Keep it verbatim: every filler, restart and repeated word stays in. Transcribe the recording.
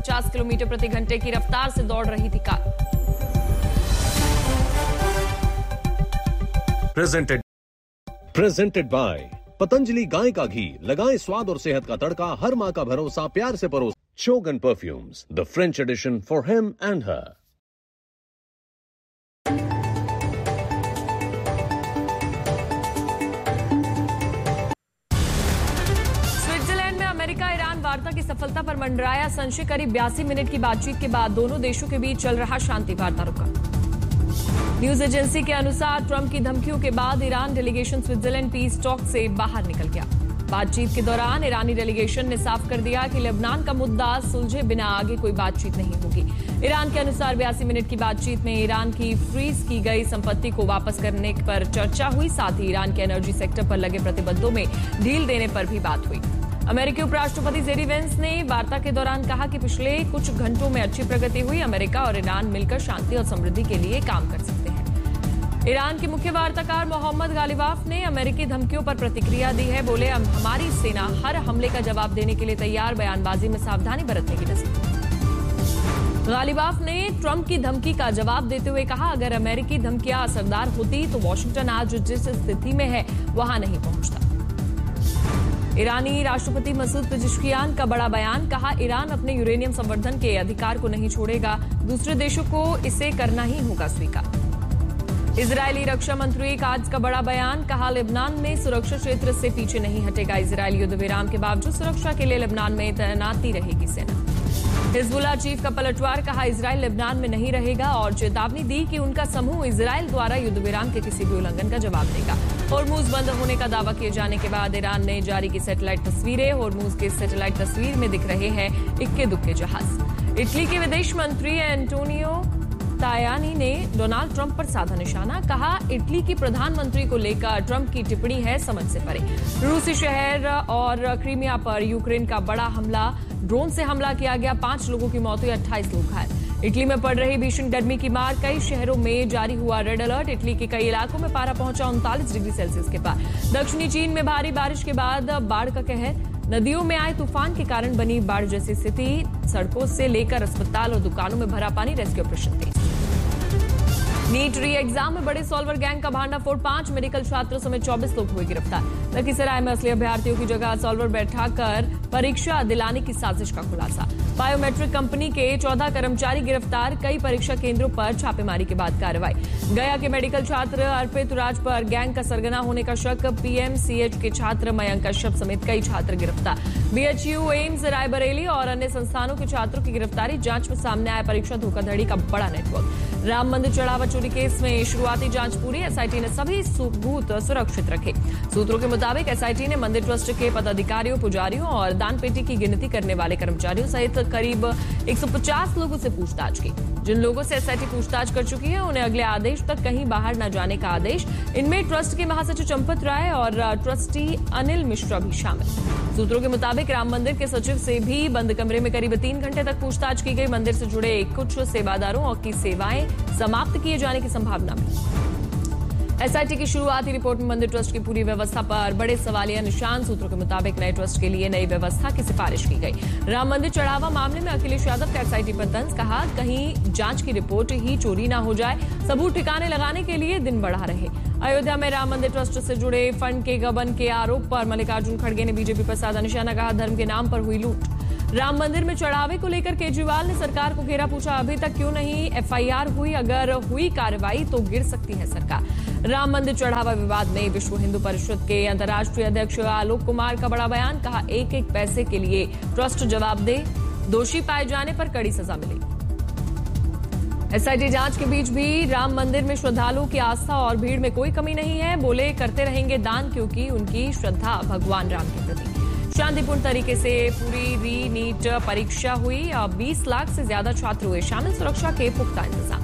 पचास किलोमीटर प्रति घंटे की रफ्तार से दौड़ रही थी car. Presented presented by Patanjali गाय का घी, लगाएं स्वाद और सेहत का तड़का, हर मां का भरोसा, प्यार से परोस। चोगन perfumes, the French addition for him and her. Switzerland में अमेरिका ईरान वार्ता की सफलता पर मंडराया संशय। करीब बयासी मिनट की बातचीत के बाद दोनों देशों के बीच चल रहा शांति वार्ता रुका। न्यूज एजेंसी के अनुसार ट्रंप की धमकियों के बाद Iran delegation Switzerland piece talk से बाहर निकल गया। बातचीत के दौरान ईरानी डेलीगेशन ने साफ कर दिया कि लेबनान का मुद्दा सुलझे बिना आगे कोई बातचीत नहीं होगी। ईरान के अनुसार बयासी मिनट की बातचीत में ईरान की फ्रीज की गई संपत्ति को वापस करने पर चर्चा हुई। साथ ही ईरान के एनर्जी सेक्टर पर लगे प्रतिबंधों में ढील देने पर भी बात हुई। अमेरिकी उपराष्ट्रपति जेडी वेंस ने वार्ता के दौरान कहा कि पिछले कुछ घंटों में अच्छी प्रगति हुई। अमेरिका और ईरान मिलकर शांति और समृद्धि के लिए काम कर सकते हैं। ईरान के मुख्य वार्ताकार मोहम्मद गालिबाफ ने अमेरिकी धमकियों पर प्रतिक्रिया दी है। बोले, हमारी सेना हर हमले का जवाब देने के लिए तैयार, बयानबाजी में सावधानी बरतने की नसीहत। गालिबाफ ने ट्रंप की धमकी का जवाब देते हुए कहा, अगर अमेरिकी धमकियां असरदार होती तो वॉशिंगटन आज जिस स्थिति में है वहां नहीं पहुंचता। ईरानी राष्ट्रपति मसूद पेजेश्कियान का बड़ा बयान, कहा ईरान अपने यूरेनियम संवर्धन के अधिकार को नहीं छोड़ेगा, दूसरे देशों को इसे करना ही होगा स्वीकार। इजरायली रक्षा मंत्री काज का बड़ा बयान, कहा लेबनान में सुरक्षा क्षेत्र से पीछे नहीं हटेगा। इजरायली युद्ध विराम के बावजूद सुरक्षा के लिए लेबनान में तैनाती रहेगी सेना। हिजबुल्लाह चीफ का पलटवार, कहा इजरायल लेबनान में नहीं रहेगा और चेतावनी दी कि उनका समूह इजरायल द्वारा युद्ध विराम के किसी भी उल्लंघन का जवाब देगा। होर्मुज बंद होने का दावा किए जाने के बाद ईरान ने जारी की सैटेलाइट तस्वीरें। होर्मुज की सैटेलाइट तस्वीर में दिख रहे हैं इक्के दुक्के जहाज। इटली के विदेश मंत्री एंटोनियो तायानी ने डोनाल्ड ट्रंप पर साधा निशाना, कहा इटली की प्रधानमंत्री को लेकर ट्रंप की टिप्पणी है समझ से परे। रूसी शहर और क्रीमिया पर यूक्रेन का बड़ा हमला, ड्रोन से हमला किया गया, पांच लोगों की मौत हुई, अट्ठाईस लोग घायल। इटली में पड़ रही भीषण गर्मी की मार, कई शहरों में जारी हुआ रेड अलर्ट। इटली के कई इलाकों में पारा पहुंचा उनतालीस डिग्री सेल्सियस के पार। दक्षिणी चीन में भारी बारिश के बाद बाढ़ का कहर, नदियों में आए तूफान के कारण बनी बाढ़ जैसी स्थिति। सड़कों से लेकर अस्पताल और दुकानों में भरा पानी, रेस्क्यू ऑपरेशन तेज। नीट री एग्जाम में बड़े सॉल्वर गैंग का भांडाफोड़, पांच मेडिकल छात्रों समेत चौबीस लोग हुए गिरफ्तार। लखीसराय में असली अभ्यर्थियों की जगह सॉल्वर बैठाकर परीक्षा दिलाने की साजिश का खुलासा। बायोमेट्रिक कंपनी के चौदह कर्मचारी गिरफ्तार, कई परीक्षा केंद्रों पर छापेमारी के बाद कार्रवाई। गया के मेडिकल छात्र अर्पित राज पर गैंग का सरगना होने का शक, पीएमसीएच के छात्र मयंक कश्यप समेत कई छात्र गिरफ्तार। बीएचयू, एम्स, रायबरेली और अन्य संस्थानों के छात्रों की गिरफ्तारी, जांच में सामने आया परीक्षा धोखाधड़ी का बड़ा नेटवर्क। राम मंदिर चढ़ावा चोरी केस में शुरुआती जांच पूरी, एसआईटी ने सभी सबूत सुरक्षित रखे। सूत्रों के मुताबिक एसआईटी ने मंदिर ट्रस्ट के पदाधिकारियों, पुजारियों और दान पेटी की गिनती करने वाले कर्मचारियों सहित करीब एक सौ पचास लोगों से पूछताछ की। जिन लोगों से एसआईटी पूछताछ कर चुकी है उन्हें अगले आदेश तक कहीं बाहर न जाने का आदेश। इनमें ट्रस्ट के महासचिव चंपत राय और ट्रस्टी अनिल मिश्रा भी शामिल। सूत्रों के मुताबिक राम मंदिर के सचिव से भी बंद कमरे में करीब तीन घंटे तक पूछताछ की गई। मंदिर से जुड़े कुछ सेवादारों की सेवाएं समाप्त किए जाने की संभावना भी। एसआईटी की शुरुआती रिपोर्ट में मंदिर ट्रस्ट की पूरी व्यवस्था पर बड़े सवालिया निशान। सूत्रों के मुताबिक नए ट्रस्ट के लिए नई व्यवस्था की सिफारिश की गई। राम मंदिर चढ़ावा मामले में अखिलेश यादव का एसआईटी पर तंज, कहा कहीं जांच की रिपोर्ट ही चोरी ना हो जाए, सबूत ठिकाने लगाने के लिए दिन बढ़ा रहे। अयोध्या में राम मंदिर ट्रस्ट से जुड़े फंड के गबन के आरोप पर मल्लिकार्जुन खड़गे ने बीजेपी पर साधा निशाना, कहा धर्म के नाम पर हुई लूट। राम मंदिर में चढ़ावे को लेकर केजरीवाल ने सरकार को घेरा, पूछा अभी तक क्यों नहीं एफआईआर हुई, अगर हुई कार्रवाई तो गिर सकती है सरकार। राम मंदिर चढ़ावा विवाद में विश्व हिंदू परिषद के अंतर्राष्ट्रीय अध्यक्ष आलोक कुमार का बड़ा बयान, कहा एक एक पैसे के लिए ट्रस्ट जवाब दे, दोषी पाए जाने पर कड़ी सजा मिलेगी। एसआईटी जांच के बीच भी राम मंदिर में श्रद्धालुओं की आस्था और भीड़ में कोई कमी नहीं है। बोले करते रहेंगे दान क्योंकि उनकी श्रद्धा भगवान राम के प्रति। शांतिपूर्ण तरीके से पूरी री नीट परीक्षा हुई। बीस लाख से ज्यादा छात्र हुए शामिल, सुरक्षा के पुख्ता इंतजाम।